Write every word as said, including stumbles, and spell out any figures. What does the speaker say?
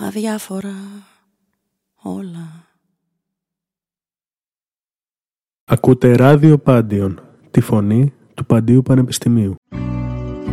αδιάφορα όλα. Ακούτε ράδιο Πάντιον, τη φωνή του Παντίου Πανεπιστημίου.